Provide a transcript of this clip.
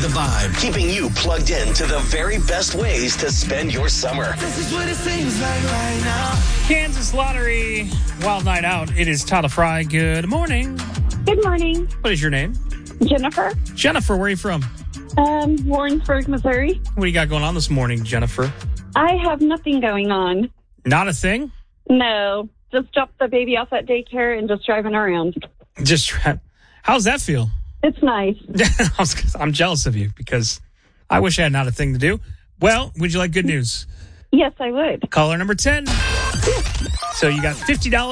the vibe, keeping you plugged in to the very best ways to spend your summer. This is what it seems like right now. Kansas Lottery, Wild Night Out. It is Tyler Fry. Good morning. Good morning. What is your name? Jennifer. Jennifer, where are you from? Warrensburg, Missouri. What do you got going on this morning, Jennifer? I have nothing going on. Not a thing? No. Just dropped the baby off at daycare and just driving around. How's that feel? It's nice. I'm jealous of you because I wish I had not a thing to do. Well, would you like good news? Yes, I would. Caller number 10. So you got $50